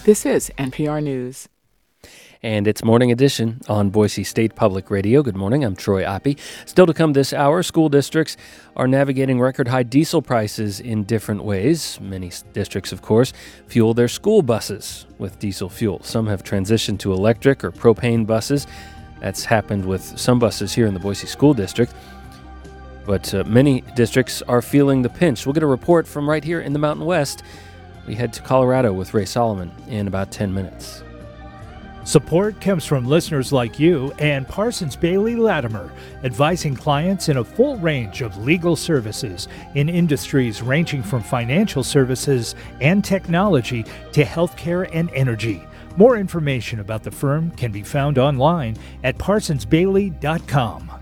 This is NPR News. And it's Morning Edition on Boise State Public Radio. Good morning, I'm Troy Oppie. Still to come this hour, school districts are navigating record-high diesel prices in different ways. Many districts, of course, fuel their school buses with diesel fuel. Some have transitioned to electric or propane buses. That's happened with some buses here in the Boise School District. But many districts are feeling the pinch. We'll get a report from right here in the Mountain West. We head to Colorado with Ray Solomon in about 10 minutes. Support comes from listeners like you and Parsons Bailey Latimer, advising clients in a full range of legal services in industries ranging from financial services and technology to healthcare and energy. More information about the firm can be found online at parsonsbailey.com.